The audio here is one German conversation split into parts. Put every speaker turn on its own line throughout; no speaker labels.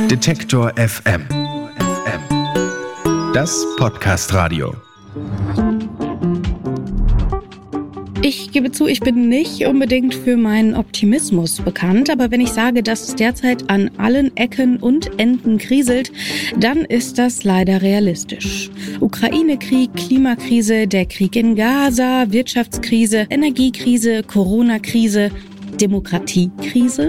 Detektor FM. Das Podcast-Radio.
Ich gebe zu, ich bin nicht unbedingt für meinen Optimismus bekannt, aber wenn ich sage, dass es derzeit an allen Ecken und Enden kriselt, dann ist das leider realistisch. Ukraine-Krieg, Klimakrise, der Krieg in Gaza, Wirtschaftskrise, Energiekrise, Corona-Krise, Demokratiekrise.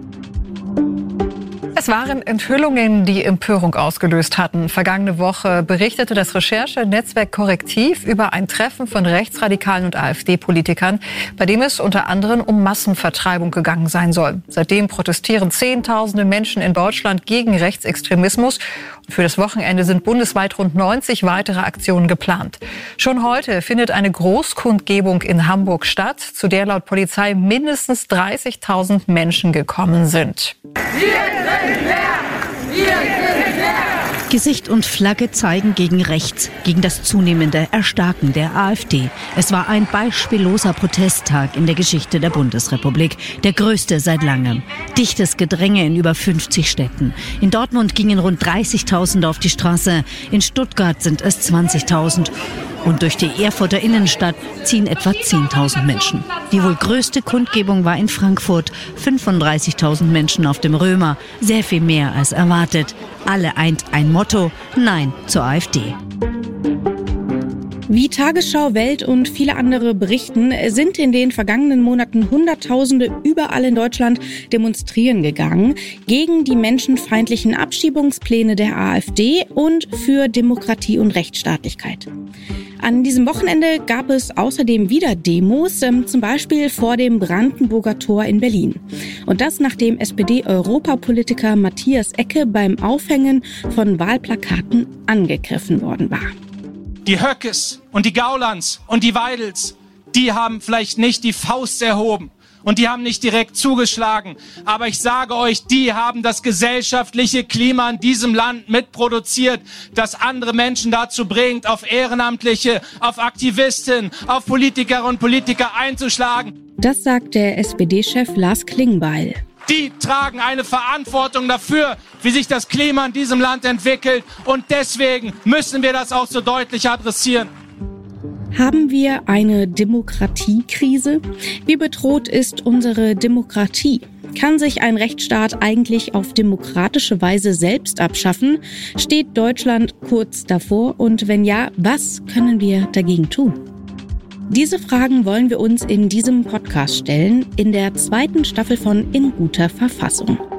Es waren Enthüllungen, die Empörung ausgelöst hatten. Vergangene Woche berichtete das Recherchenetzwerk Korrektiv über ein Treffen von Rechtsradikalen und AfD-Politikern, bei dem es unter anderem um Massenvertreibung gegangen sein soll. Seitdem protestieren Zehntausende Menschen in Deutschland gegen Rechtsextremismus. Und für das Wochenende sind bundesweit rund 90 weitere Aktionen geplant. Schon heute findet eine Großkundgebung in Hamburg statt, zu der laut Polizei mindestens 30.000 Menschen gekommen sind.
Gesicht und Flagge zeigen gegen rechts, gegen das zunehmende Erstarken der AfD. Es war ein beispielloser Protesttag in der Geschichte der Bundesrepublik, der größte seit langem. Dichtes Gedränge in über 50 Städten. In Dortmund gingen rund 30.000 auf die Straße, in Stuttgart sind es 20.000. Und durch die Erfurter Innenstadt ziehen etwa 10.000 Menschen. Die wohl größte Kundgebung war in Frankfurt. 35.000 Menschen auf dem Römer. Sehr viel mehr als erwartet. Alle eint ein Motto: Nein zur AfD.
Wie Tagesschau, Welt und viele andere berichten, sind in den vergangenen Monaten Hunderttausende überall in Deutschland demonstrieren gegangen gegen die menschenfeindlichen Abschiebungspläne der AfD und für Demokratie und Rechtsstaatlichkeit. An diesem Wochenende gab es außerdem wieder Demos, zum Beispiel vor dem Brandenburger Tor in Berlin. Und das, nachdem SPD-Europapolitiker Matthias Ecke beim Aufhängen von Wahlplakaten angegriffen worden war.
Die Höckes und die Gaulands und die Weidels, die haben vielleicht nicht die Faust erhoben und die haben nicht direkt zugeschlagen. Aber ich sage euch, die haben das gesellschaftliche Klima in diesem Land mitproduziert, das andere Menschen dazu bringt, auf Ehrenamtliche, auf Aktivisten, auf Politikerinnen und Politiker einzuschlagen.
Das sagt der SPD-Chef Lars Klingbeil.
Die tragen eine Verantwortung dafür, wie sich das Klima in diesem Land entwickelt. Und deswegen müssen wir das auch so deutlich adressieren.
Haben wir eine Demokratiekrise? Wie bedroht ist unsere Demokratie? Kann sich ein Rechtsstaat eigentlich auf demokratische Weise selbst abschaffen? Steht Deutschland kurz davor? Und wenn ja, was können wir dagegen tun? Diese Fragen wollen wir uns in diesem Podcast stellen, in der 2. Staffel von In guter Verfassung.